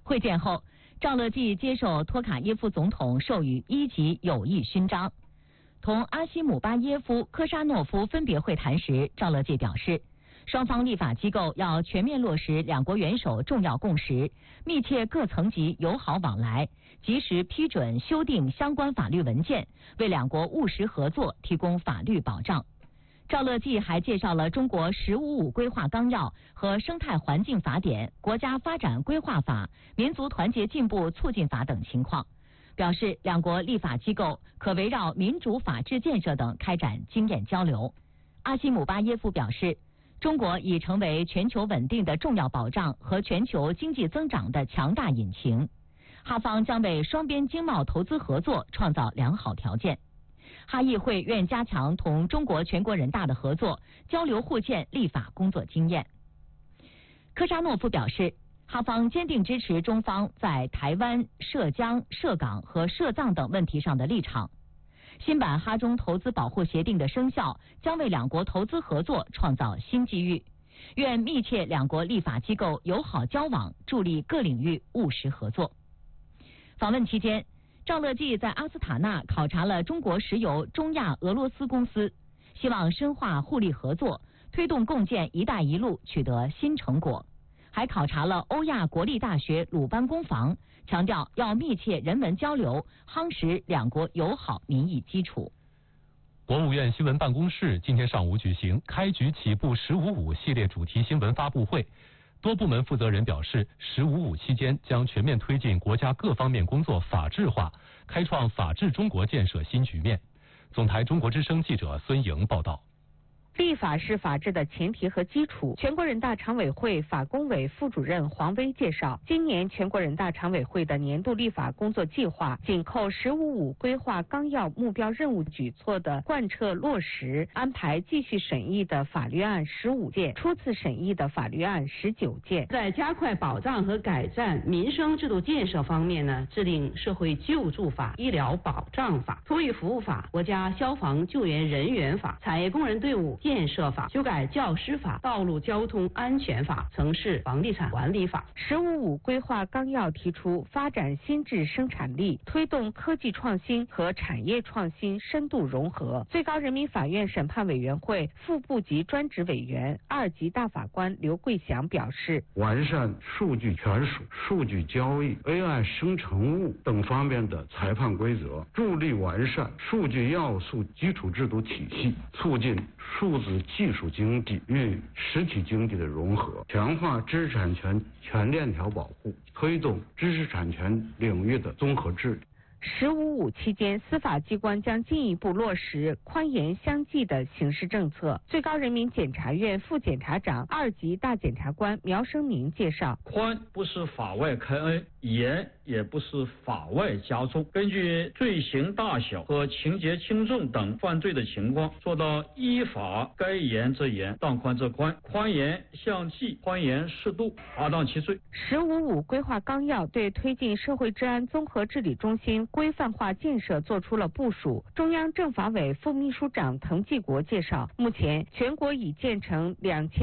会见后，赵乐际接受托卡耶夫总统授予1级友谊勋章。同阿西姆巴耶夫、科沙诺夫分别会谈时，赵乐际表示，双方立法机构要全面落实两国元首重要共识，密切各层级友好往来，及时批准修订相关法律文件，为两国务实合作提供法律保障。赵乐际还介绍了中国“15+5”规划纲要和生态环境法典、国家发展规划法、民族团结进步促进法等情况，表示两国立法机构可围绕民主法治建设等开展经验交流。阿西姆巴耶夫表示，中国已成为全球稳定的重要保障和全球经济增长的强大引擎，哈方将为双边经贸投资合作创造良好条件。哈议会愿加强同中国全国人大的合作，交流互鉴立法工作经验。科沙诺夫表示，哈方坚定支持中方在台湾、涉疆、涉港和涉藏等问题上的立场。新版哈中投资保护协定的生效将为两国投资合作创造新机遇，愿密切两国立法机构友好交往，助力各领域务实合作。访问期间，赵乐际在阿斯塔纳考察了中国石油中亚俄罗斯公司，希望深化互利合作，推动共建“一带一路”取得新成果。还考察了欧亚国立大学鲁班工房，强调要密切人文交流，夯实两国友好民意基础。 国务院新闻办公室今天上午举行开局起步“15+5”系列主题新闻发布会。多部门负责人表示，“15+5”期间将全面推进国家各方面工作法治化，开创法治中国建设新局面。总台中国之声记者孙莹报道。 立法是法治的前提和基础。全国人大常委会法工委副主任黄威介绍，今年全国人大常委会的年度立法工作计划，紧扣“15+5”规划纲要目标任务举措的贯彻落实，安排继续审议的法律案15件，初次审议的法律案19件。 在加快保障和改善民生制度建设方面呢，制定社会救助法、医疗保障法、托育服务法、国家消防救援人员法、产业工人队伍建设法、修改教师法、道路交通安全法、城市房地产管理法。 “15+5”规划纲要提出，发展新质生产力，推动科技创新和产业创新深度融合。最高人民法院审判委员会副部级专职委员、2级大法官刘桂祥表示， 完善数据权属、数据交易、AI 生成物等方面的裁判规则，助力完善数据要素基础制度体系，促进数字技术经济与实体经济的融合，强化知识产权全链条保护，推动知识产权领域的综合治理。 “15+5”期间，司法机关将进一步落实宽严相济的刑事政策。最高人民检察院副检察长、2级大检察官苗生明介绍， 宽不是法外开恩，严也不是法外加重，根据罪行大小和情节轻重等犯罪的情况，做到依法该严则严，当宽则宽，宽严相济，宽严适度，罚当其罪。 “15+5”规划纲要对推进社会治安综合治理中心规范化建设做出了部署。中央政法委副秘书长滕继国介绍，目前全国已建成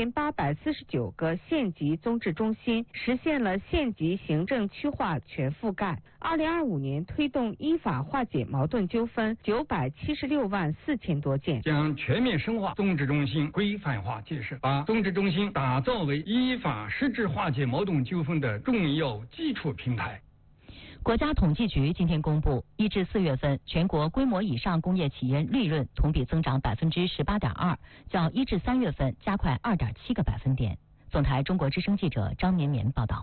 2849个县级综治中心，实现了县级行政区划全覆盖。2025年推动依法化解矛盾纠纷976万4千多件， 将全面深化综治中心规范化建设，把综治中心打造为依法实质化解矛盾纠纷的重要基础平台。 国家统计局今天公布，1至4月份全国规模以上工业企业利润同比增长18.2%，较1至3月份加快2.7个百分点。总台中国之声记者张绵绵报道。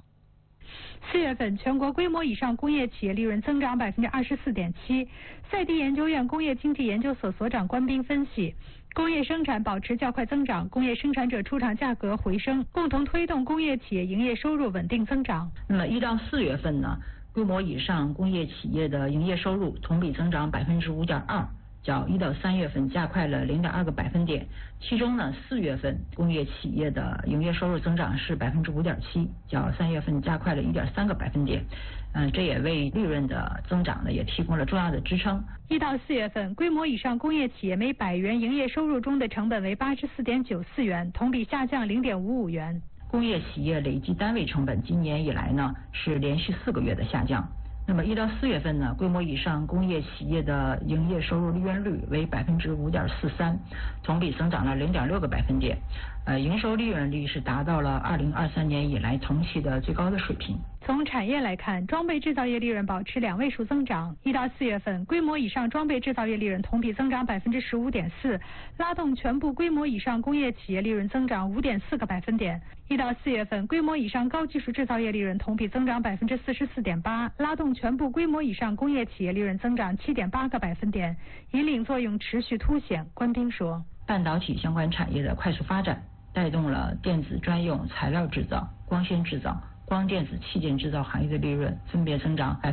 4月份全国规模以上工业企业利润增长24.7%。赛地研究院工业经济研究所所长关斌分析，工业生产保持较快增长，工业生产者出厂价格回升，共同推动工业企业营业收入稳定增长。 那么1到4月份呢，规模以上工业企业的营业收入同比增长5.2%，较1到3月份加快了0.2个百分点。其中呢，4月份工业企业的营业收入增长是5.7%，较3月份加快了1.3个百分点。这也为利润的增长呢也提供了重要的支撑。 1到4月份，规模以上工业企业每100元营业收入中的成本为84.94元，同比下降0.55元。 工业企业累计单位成本今年以来呢是连续4个月的下降。那么1到4月份呢，规模以上工业企业的营业收入利润率为5.43%，同比增长了0.6个百分点。营收利润率是达到了2023年以来同期的最高的水平。 从产业来看，装备制造业利润保持2位数增长。1到4月份，规模以上装备制造业利润同比增长15.4%，拉动全部规模以上工业企业利润增长5.4个百分点。1到4月份，规模以上高技术制造业利润同比增长44.8%，拉动全部规模以上工业企业利润增长7.8个百分点，引领作用持续凸显。关斌说， 半导体相关产业的快速发展，带动了电子专用材料制造、光纤制造、光电子器件制造行业的利润分别增长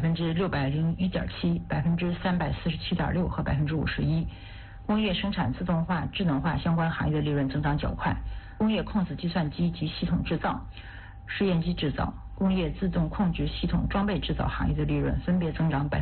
601.7%、347.6%和51%。工业生产自动化、智能化相关行业的利润增长较快。工业控制计算机及系统制造、试验机制造、工业自动控制系统装备制造行业的利润分别增长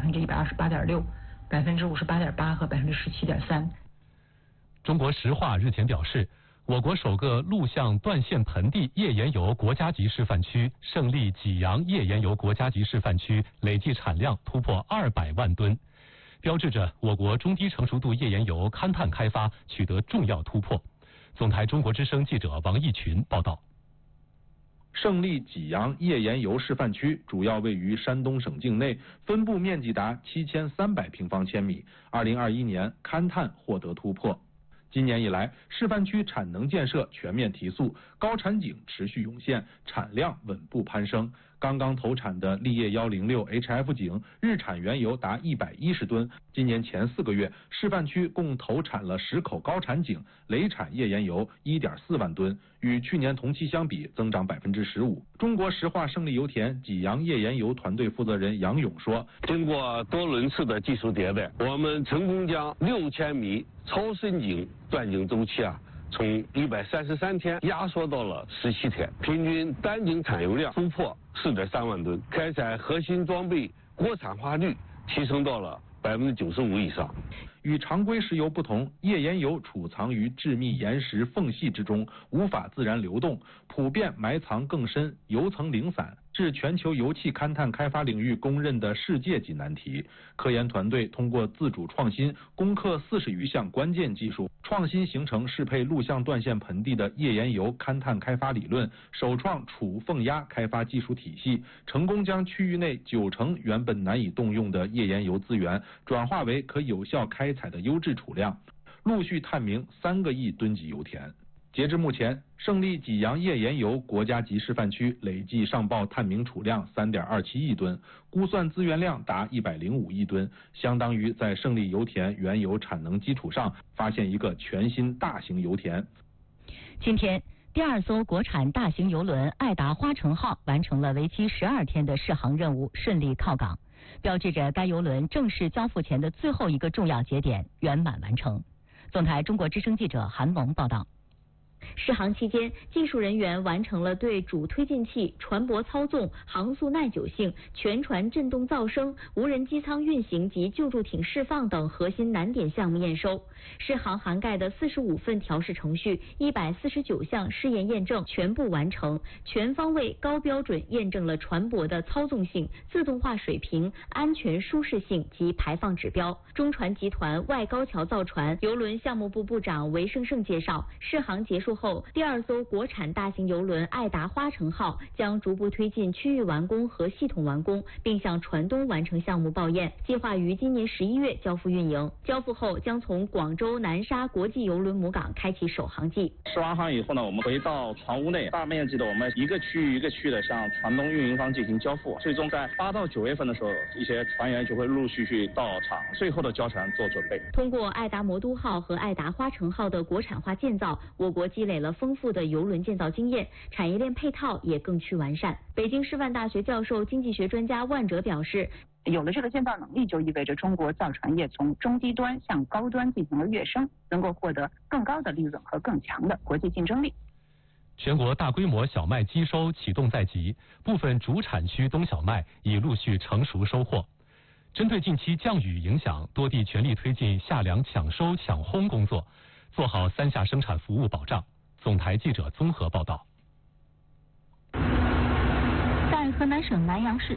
128.6%、58.8%和17.3%。 中国石化日前表示，我国首个陆相断线盆地页岩油国家级示范区胜利济阳页岩油国家级示范区累计产量突破200万吨，标志着我国中低成熟度页岩油勘探开发取得重要突破。总台中国之声记者王义群报道。 胜利济阳页岩油示范区主要位于山东省境内，分布面积达7300平方千米。2021年勘探获得突破。今年以来，示范区产能建设全面提速，高产井持续涌现，产量稳步攀升。刚刚投产的立业106 HF 井日产原油达110吨。今年前4个月，示范区共投产了10口高产井，累产页岩油1.4万吨，与去年同期相比增长15%。中国石化胜利油田济阳页岩油团队负责人杨勇说：“ 经过多轮次的技术迭代，我们成功将6000米超深井钻井周期从133天压缩到了17天，平均单井产油量突破4.3万吨，开采核心装备国产化率提升到了95%以上。” 与常规石油不同，页岩油储藏于致密岩石缝隙之中，无法自然流动，普遍埋藏更深，油层零散，是全球油气勘探开发领域公认的世界级难题。科研团队通过自主创新，攻克40余项关键技术，创新形成适配陆相断线盆地的页岩油勘探开发理论，首创储缝压开发技术体系，成功将区域内90%原本难以动用的页岩油资源转化为可有效开采的优质储量，陆续探明3个亿吨级油田。截至目前，胜利济阳页岩油国家级示范区累计上报探明储量3.27亿吨，估算资源量达105亿吨，相当于在胜利油田原有产能基础上发现一个全新大型油田。 今天，第2艘国产大型邮轮爱达花城号完成了为期12天的试航任务，顺利靠港，标志着该邮轮正式交付前的最后一个重要节点圆满完成。总台中国之声记者韩萌报道。 试航期间，技术人员完成了对主推进器、船舶操纵、航速耐久性、全船震动噪声、无人机舱运行及救助艇释放等核心难点项目验收。试航涵盖的45份调试程序、149项试验验证全部完成，全方位高标准验证了船舶的操纵性、自动化水平、安全舒适性及排放指标。中船集团外高桥造船邮轮项目部部长韦胜胜介绍，试航结束后，第2艘国产大型邮轮爱达花城号将逐步推进区域完工和系统完工，并向船东完成项目报验，计划于今年11月交付运营。交付后将从广州南沙国际邮轮母港开启首航季。 试完航以后呢，我们回到船坞内，大面积的我们一个区域一个区域的向船东运营方进行交付。最终在8到9月份的时候，一些船员就会陆续去到场，最后的交船做准备。 通过爱达魔都号和爱达花城号的国产化建造，我国积累了丰富的邮轮建造经验，产业链配套也更趋完善。北京师范大学教授、经济学专家万哲表示， 有了这个建造能力，就意味着中国造船业从中低端向高端进行了跃升，能够获得更高的利润和更强的国际竞争力。 全国大规模小麦机收启动在即，部分主产区冬小麦已陆续成熟收获。针对近期降雨影响，多地全力推进夏粮抢收抢烘工作，做好3下生产服务保障。总台记者综合报道。 河南省南阳市